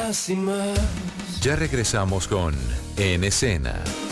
más y más. Ya regresamos con En Escena.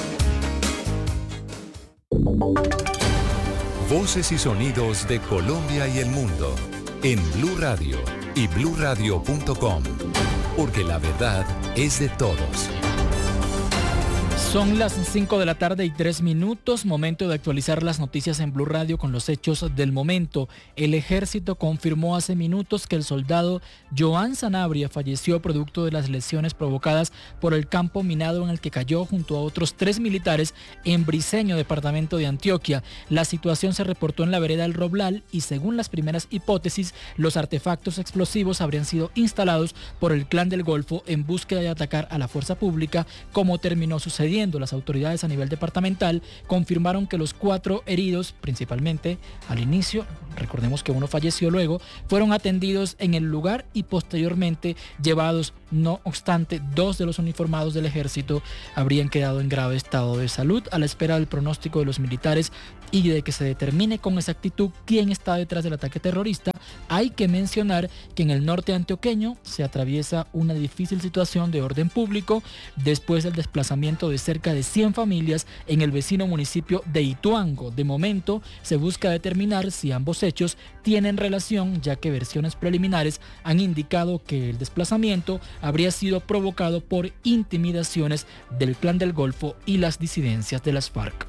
Voces y sonidos de Colombia y el mundo en Blue Radio y bluradio.com, porque la verdad es de todos. Son las 5 de la tarde y 3 minutos, momento de actualizar las noticias en Blue Radio con los hechos del momento. El ejército confirmó hace minutos que el soldado Joan Sanabria falleció producto de las lesiones provocadas por el campo minado en el que cayó junto a otros 3 militares en Briceño, departamento de Antioquia. La situación se reportó en la vereda El Roblal y según las primeras hipótesis, los artefactos explosivos habrían sido instalados por el Clan del Golfo en búsqueda de atacar a la fuerza pública, como terminó sucediendo. Las autoridades a nivel departamental confirmaron que los 4 heridos, principalmente al inicio, recordemos que uno falleció luego, fueron atendidos en el lugar y posteriormente llevados. No obstante, 2 de los uniformados del ejército habrían quedado en grave estado de salud a la espera del pronóstico de los militares y de que se determine con exactitud quién está detrás del ataque terrorista. Hay que mencionar que en el norte antioqueño se atraviesa una difícil situación de orden público después del desplazamiento de cerca de 100 familias en el vecino municipio de Ituango. De momento se busca determinar si ambos hechos tienen relación, ya que versiones preliminares han indicado que el desplazamiento habría sido provocado por intimidaciones del Clan del Golfo y las disidencias de las FARC.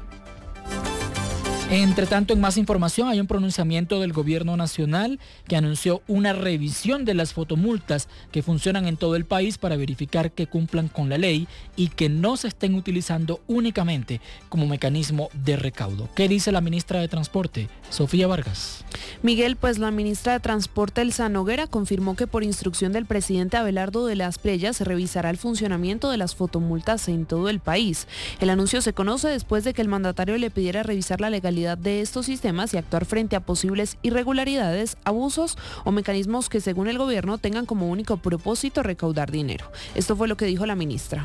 Entre tanto, en más información, hay un pronunciamiento del gobierno nacional que anunció una revisión de las fotomultas que funcionan en todo el país para verificar que cumplan con la ley y que no se estén utilizando únicamente como mecanismo de recaudo. ¿Qué dice la ministra de Transporte, Sofía Vargas? Miguel, pues la ministra de Transporte, Elsa Noguera, confirmó que por instrucción del presidente Abelardo de las Preyas se revisará el funcionamiento de las fotomultas en todo el país. El anuncio se conoce después de que el mandatario le pidiera revisar la legalidad de estos sistemas y actuar frente a posibles irregularidades, abusos o mecanismos que según el gobierno tengan como único propósito recaudar dinero. Esto fue lo que dijo la ministra.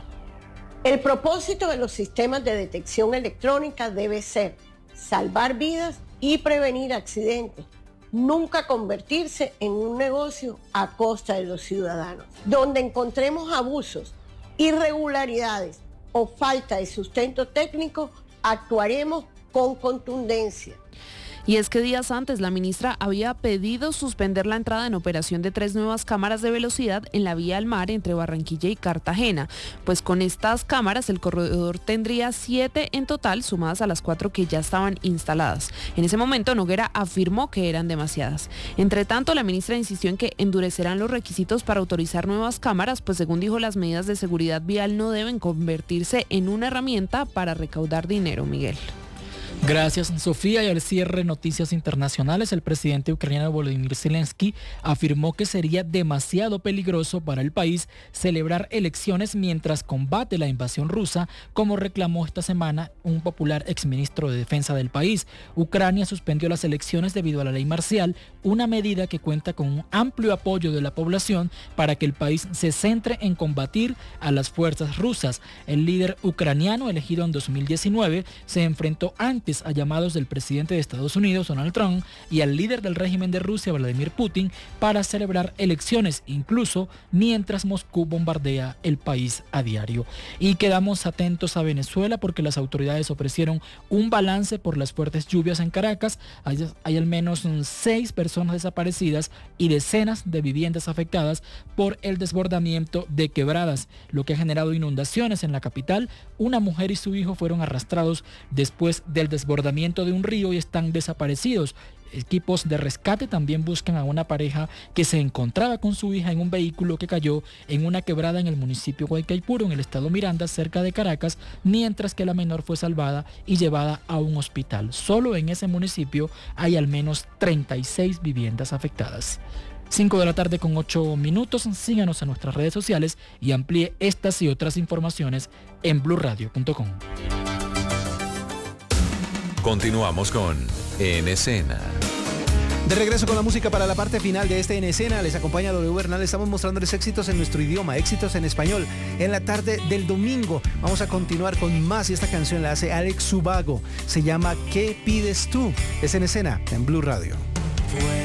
El propósito de los sistemas de detección electrónica debe ser salvar vidas y prevenir accidentes, nunca convertirse en un negocio a costa de los ciudadanos. Donde encontremos abusos, irregularidades o falta de sustento técnico, actuaremos con contundencia. Y es que días antes la ministra había pedido suspender la entrada en operación de 3 nuevas cámaras de velocidad en la vía al mar entre Barranquilla y Cartagena. Pues con estas cámaras el corredor tendría 7 en total, sumadas a las 4 que ya estaban instaladas. En ese momento Noguera afirmó que eran demasiadas. Entre tanto, la ministra insistió en que endurecerán los requisitos para autorizar nuevas cámaras, pues según dijo, las medidas de seguridad vial no deben convertirse en una herramienta para recaudar dinero, Miguel. Gracias, Sofía. Y al cierre, noticias internacionales. El presidente ucraniano Volodymyr Zelensky afirmó que sería demasiado peligroso para el país celebrar elecciones mientras combate la invasión rusa, como reclamó esta semana un popular exministro de Defensa del país. Ucrania suspendió las elecciones debido a la ley marcial, una medida que cuenta con un amplio apoyo de la población para que el país se centre en combatir a las fuerzas rusas. El líder ucraniano, elegido en 2019, se enfrentó antes a llamados del presidente de Estados Unidos, Donald Trump, y al líder del régimen de Rusia, Vladimir Putin, para celebrar elecciones, incluso mientras Moscú bombardea el país a diario. Y quedamos atentos a Venezuela porque las autoridades ofrecieron un balance por las fuertes lluvias en Caracas. Hay al menos 6 personas desaparecidas y decenas de viviendas afectadas por el desbordamiento de quebradas, lo que ha generado inundaciones en la capital. Una mujer y su hijo fueron arrastrados después del desbordamiento de un río y están desaparecidos. Equipos de rescate también buscan a una pareja que se encontraba con su hija en un vehículo que cayó en una quebrada en el municipio de Guaycaipuro, en el estado Miranda, cerca de Caracas, mientras que la menor fue salvada y llevada a un hospital. Solo en ese municipio hay al menos 36 viviendas afectadas. 5 de la tarde con 8 minutos. Síganos en nuestras redes sociales y amplíe estas y otras informaciones en bluradio.com. Continuamos con En Escena. De regreso con la música para la parte final de este En Escena. Les acompaña W Bernal. Estamos mostrándoles éxitos en nuestro idioma, éxitos en español. En la tarde del domingo vamos a continuar con más y esta canción la hace Alex Subago. Se llama ¿Qué pides tú? Es En Escena en Blue Radio.